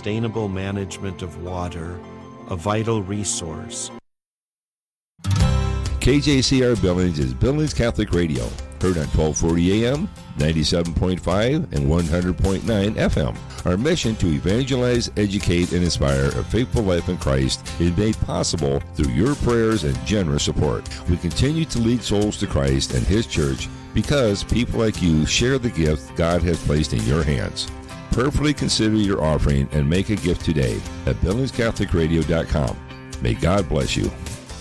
sustainable management of water, a vital resource. KJCR Billings is Billings Catholic Radio, heard on 1240 AM, 97.5, and 100.9 FM. Our mission to evangelize, educate, and inspire a faithful life in Christ is made possible through your prayers and generous support. We continue to lead souls to Christ and His church because people like you share the gift God has placed in your hands. Prayerfully consider your offering and make a gift today at BillingsCatholicRadio.com. May God bless you.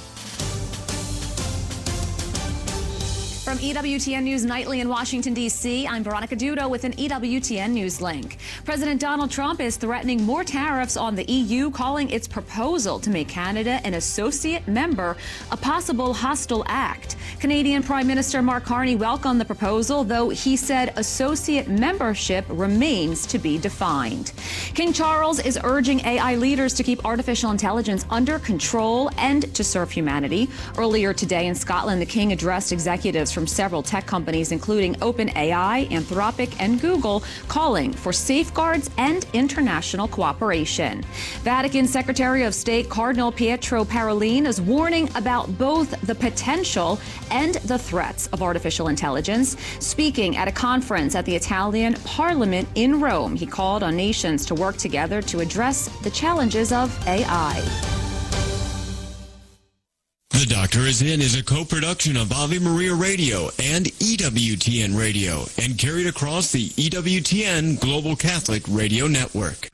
From EWTN News Nightly in Washington, D.C., I'm Veronica Dudo with an EWTN News link. President Donald Trump is threatening more tariffs on the EU, calling its proposal to make Canada an associate member a possible hostile act. Canadian Prime Minister Mark Carney welcomed the proposal, though he said associate membership remains to be defined. King Charles is urging AI leaders to keep artificial intelligence under control and to serve humanity. Earlier today in Scotland, the King addressed executives from several tech companies, including OpenAI, Anthropic, and Google, calling for safeguards and international cooperation. Vatican Secretary of State Cardinal Pietro Parolin is warning about both the potential and the threats of artificial intelligence. Speaking at a conference at the Italian Parliament in Rome, he called on nations to work together to address the challenges of AI. The Doctor Is In is a co-production of Ave Maria Radio and EWTN Radio and carried across the EWTN Global Catholic Radio Network.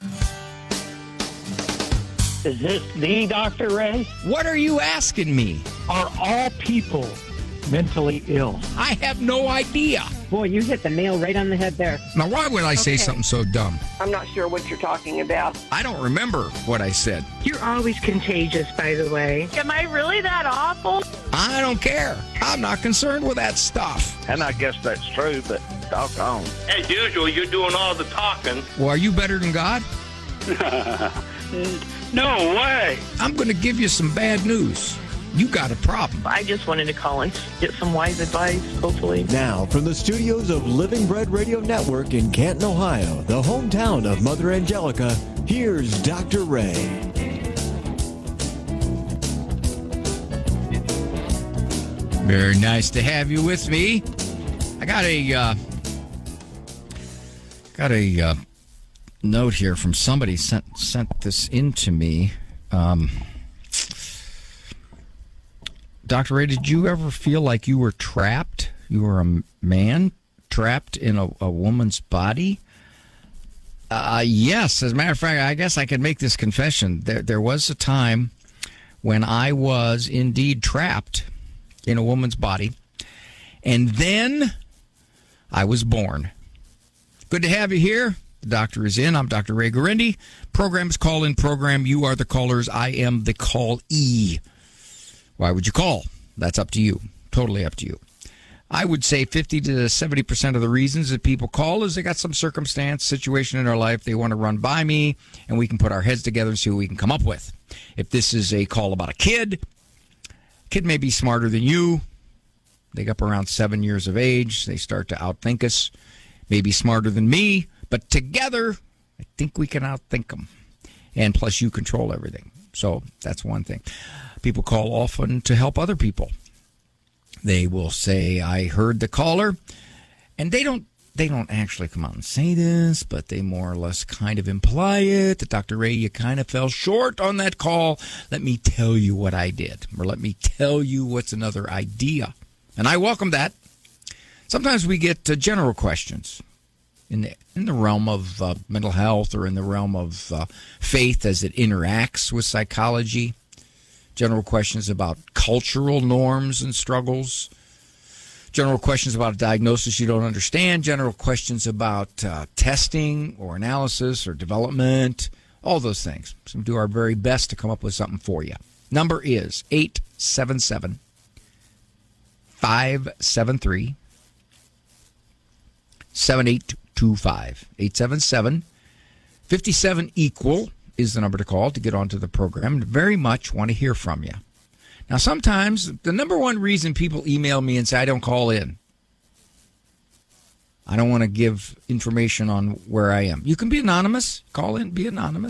Is this the Dr. Ray? What are you asking me? Are all people mentally ill? I have no idea. Boy, you hit the nail right on the head there. Now, why would I say something so dumb? I'm not sure what you're talking about. I don't remember what I said. You're always contagious, by the way. Am I really that awful? I don't care. I'm not concerned with that stuff. And I guess that's true, but doggone. As usual, you're doing all the talking. Well, are you better than God? No way. I'm going to give you some bad news. You got a problem. I just wanted to call and get some wise advice, hopefully. Now, from the studios of Living Bread Radio Network in Canton, Ohio, the hometown of Mother Angelica, here's Dr. Ray. Very nice to have you with me. I got a note here from somebody sent this in to me. Dr. Ray, did you ever feel like you were trapped? You were a man trapped in a woman's body? Yes. As a matter of fact, I guess I could make this confession. There was a time when I was indeed trapped in a woman's body, and then I was born. Good to have you here. The Doctor Is In. I'm Dr. Ray Guarendi. Program is Call-In Program. You are the callers. I am the call-E. Why would you call? That's up to you. Totally up to you. I would say 50 to 70% of the reasons that people call is they got some circumstance, situation in their life they want to run by me, and we can put our heads together and see what we can come up with. If this is a call about a kid may be smarter than you. They get up around 7 years of age. They start to outthink us. Maybe smarter than me, but together, I think we can outthink them. And plus, you control everything. So that's one thing. People call often to help other people. They will say, I heard the caller, and they don't actually come out and say this, but they more or less kind of imply it. That Dr. Ray, you kind of fell short on that call. Let me tell you what I did, or let me tell you what's another idea. And I welcome that. Sometimes we get general questions in the realm of mental health or in the realm of faith as it interacts with psychology. General questions about cultural norms and struggles. General questions about a diagnosis you don't understand. General questions about testing or analysis or development. All those things. So we do our very best to come up with something for you. Number is 877-573-57 7825. 877-57 equal is the number to call to get onto the program. Very much want to hear from you. Now, sometimes the number one reason people email me and say, I don't call in, I don't want to give information on where I am. You can be anonymous. Call in, be anonymous.